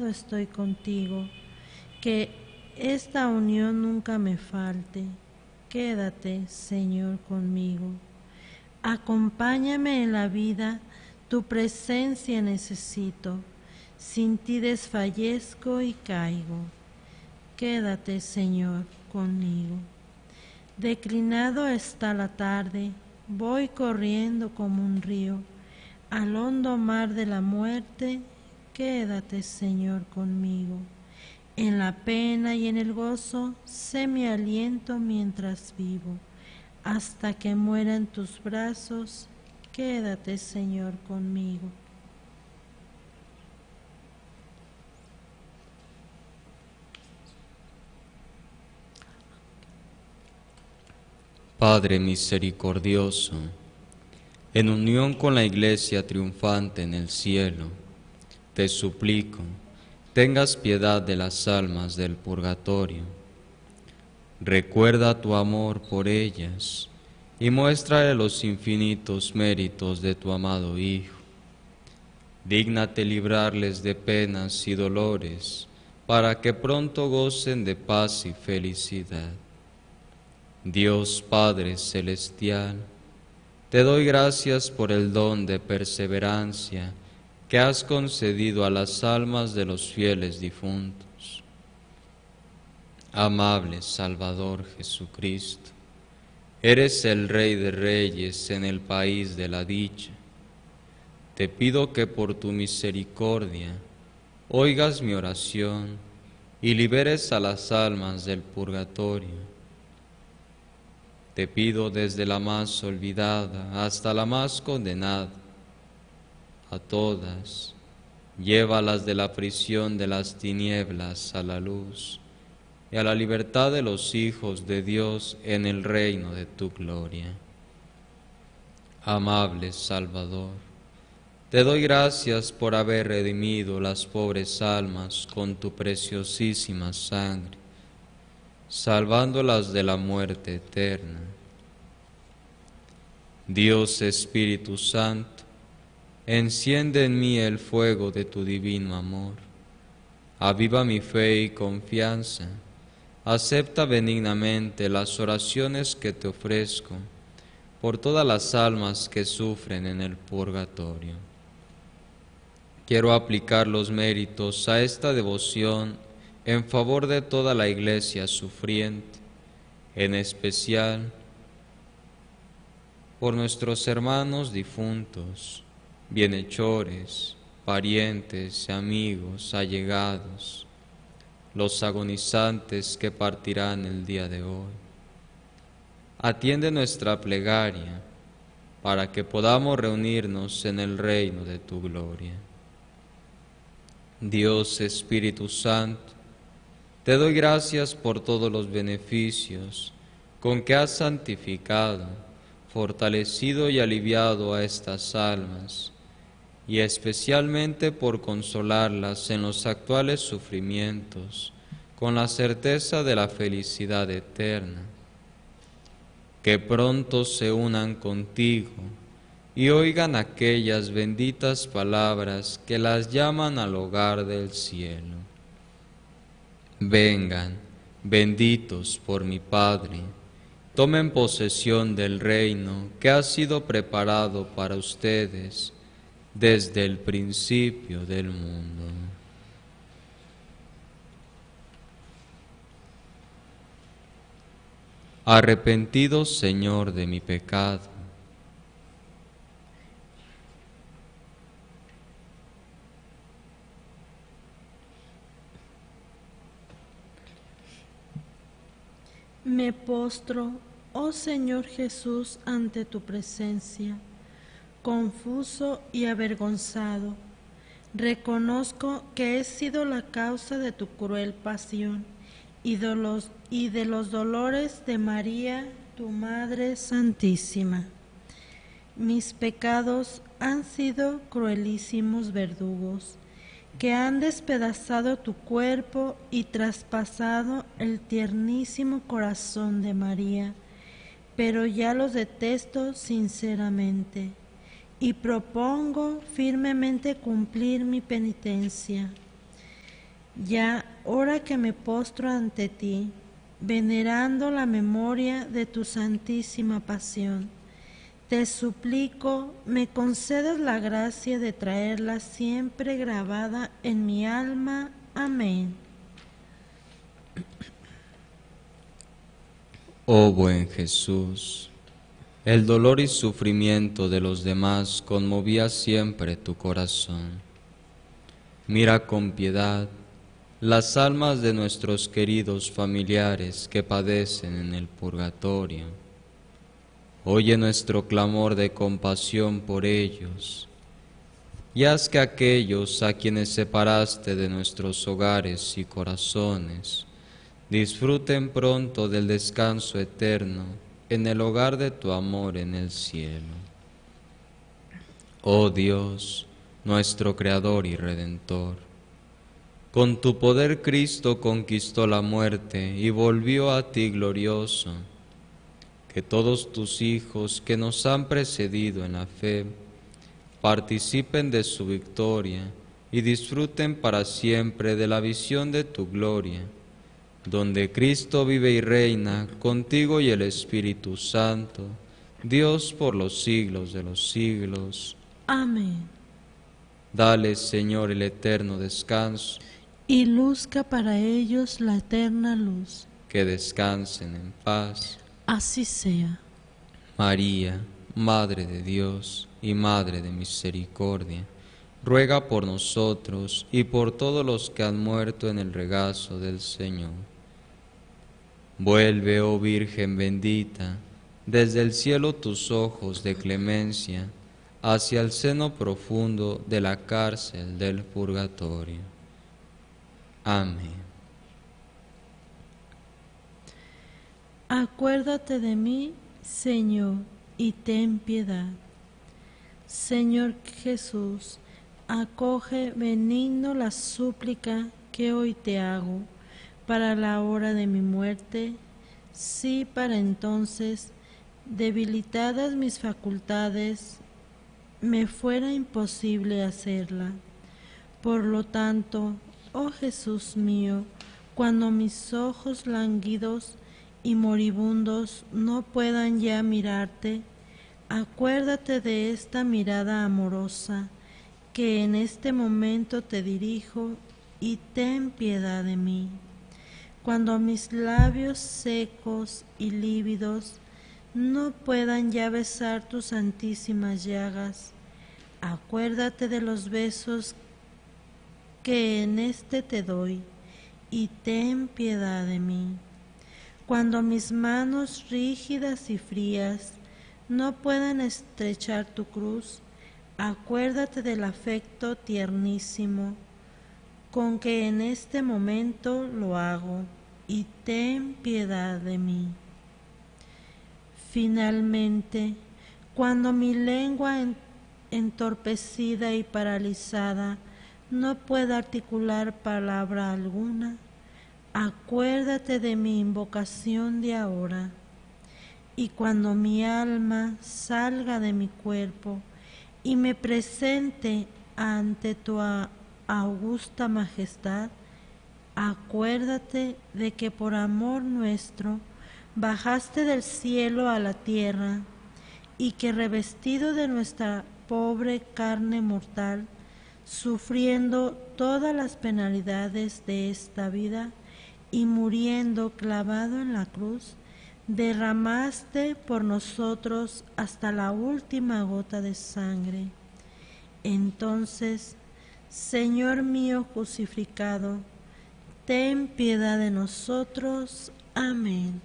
confiado estoy contigo, que esta unión nunca me falte. Quédate, Señor, conmigo. Acompáñame en la vida, tu presencia necesito. Sin ti desfallezco y caigo. Quédate, Señor, conmigo. Declinado está la tarde, voy corriendo como un río, al hondo mar de la muerte. Quédate, Señor, conmigo. En la pena y en el gozo, sé mi aliento mientras vivo. Hasta que muera en tus brazos, quédate, Señor, conmigo. Padre misericordioso, en unión con la Iglesia triunfante en el cielo, te suplico, tengas piedad de las almas del purgatorio. Recuerda tu amor por ellas y muéstrale los infinitos méritos de tu amado Hijo. Dígnate librarles de penas y dolores, para que pronto gocen de paz y felicidad. Dios Padre Celestial, te doy gracias por el don de perseverancia que has concedido a las almas de los fieles difuntos. Amable Salvador Jesucristo, eres el Rey de Reyes en el país de la dicha. Te pido que por tu misericordia oigas mi oración y liberes a las almas del purgatorio. Te pido desde la más olvidada hasta la más condenada, a todas, llévalas de la prisión de las tinieblas a la luz y a la libertad de los hijos de Dios en el reino de tu gloria. Amable Salvador, te doy gracias por haber redimido las pobres almas con tu preciosísima sangre, salvándolas de la muerte eterna. Dios Espíritu Santo, enciende en mí el fuego de tu divino amor. Aviva mi fe y confianza. Acepta benignamente las oraciones que te ofrezco por todas las almas que sufren en el purgatorio. Quiero aplicar los méritos a esta devoción en favor de toda la Iglesia sufriente, en especial por nuestros hermanos difuntos, bienhechores, parientes, amigos, allegados, los agonizantes que partirán el día de hoy. Atiende nuestra plegaria para que podamos reunirnos en el reino de tu gloria. Dios Espíritu Santo, te doy gracias por todos los beneficios con que has santificado, fortalecido y aliviado a estas almas, y especialmente por consolarlas en los actuales sufrimientos, con la certeza de la felicidad eterna. Que pronto se unan contigo y oigan aquellas benditas palabras que las llaman al hogar del cielo. Vengan, benditos por mi Padre, tomen posesión del reino que ha sido preparado para ustedes desde el principio del mundo. Arrepentido, Señor, de mi pecado, Me postro, oh Señor Jesús, ante tu presencia, confuso y avergonzado. Reconozco que he sido la causa de tu cruel pasión y de los dolores de María, tu Madre Santísima. Mis pecados han sido cruelísimos verdugos, que han despedazado tu cuerpo y traspasado el tiernísimo corazón de María, pero ya los detesto sinceramente y propongo firmemente cumplir mi penitencia. Ya, ahora que me postro ante ti, venerando la memoria de tu santísima pasión, te suplico me concedas la gracia de traerla siempre grabada en mi alma. Amén. Oh buen Jesús, el dolor y sufrimiento de los demás conmovía siempre tu corazón. Mira con piedad las almas de nuestros queridos familiares que padecen en el purgatorio. Oye nuestro clamor de compasión por ellos, y haz que aquellos a quienes separaste de nuestros hogares y corazones disfruten pronto del descanso eterno en el hogar de tu amor en el cielo. Oh Dios, nuestro Creador y Redentor, con tu poder Cristo conquistó la muerte y volvió a ti glorioso. Que todos tus hijos que nos han precedido en la fe participen de su victoria y disfruten para siempre de la visión de tu gloria, donde Cristo vive y reina contigo y el Espíritu Santo, Dios por los siglos de los siglos. Amén. Dale, Señor, el eterno descanso. Y luzca para ellos la eterna luz. Que descansen en paz. Así sea. María, Madre de Dios y Madre de Misericordia, ruega por nosotros y por todos los que han muerto en el regazo del Señor. Vuelve, oh Virgen bendita, desde el cielo tus ojos de clemencia hacia el seno profundo de la cárcel del purgatorio. Amén. Acuérdate de mí, Señor, y ten piedad. Señor Jesús, acoge benigno la súplica que hoy te hago para la hora de mi muerte, si para entonces, debilitadas mis facultades, me fuera imposible hacerla. Por lo tanto, oh Jesús mío, cuando mis ojos lánguidos y moribundos no puedan ya mirarte, acuérdate de esta mirada amorosa que en este momento te dirijo y ten piedad de mí. Cuando mis labios secos y lívidos no puedan ya besar tus santísimas llagas, acuérdate de los besos que en este te doy y ten piedad de mí. Cuando mis manos rígidas y frías no puedan estrechar tu cruz, acuérdate del afecto tiernísimo con que en este momento lo hago, y ten piedad de mí. Finalmente, cuando mi lengua entorpecida y paralizada no pueda articular palabra alguna, acuérdate de mi invocación de ahora, y cuando mi alma salga de mi cuerpo y me presente ante tu augusta majestad, acuérdate de que por amor nuestro bajaste del cielo a la tierra y que revestido de nuestra pobre carne mortal, sufriendo todas las penalidades de esta vida y muriendo clavado en la cruz, derramaste por nosotros hasta la última gota de sangre. Entonces, Señor mío crucificado, ten piedad de nosotros. Amén.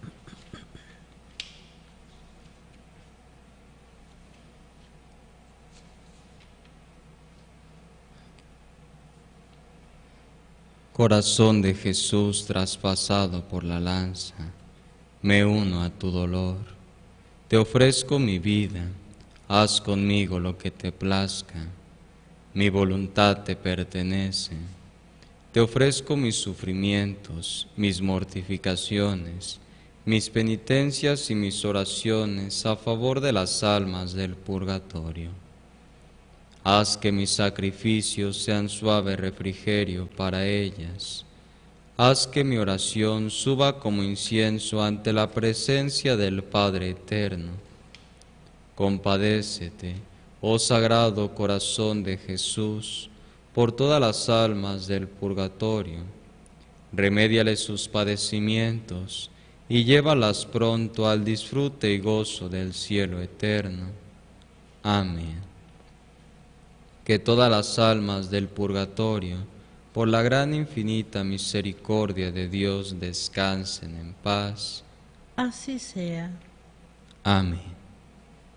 Corazón de Jesús traspasado por la lanza, me uno a tu dolor. Te ofrezco mi vida, haz conmigo lo que te plazca. Mi voluntad te pertenece. Te ofrezco mis sufrimientos, mis mortificaciones, mis penitencias y mis oraciones a favor de las almas del purgatorio. Haz que mis sacrificios sean suave refrigerio para ellas. Haz que mi oración suba como incienso ante la presencia del Padre Eterno. Compadécete, oh Sagrado Corazón de Jesús, por todas las almas del purgatorio. Remédiale sus padecimientos y llévalas pronto al disfrute y gozo del cielo eterno. Amén. Que todas las almas del purgatorio, por la gran infinita misericordia de Dios, descansen en paz. Así sea. Amén.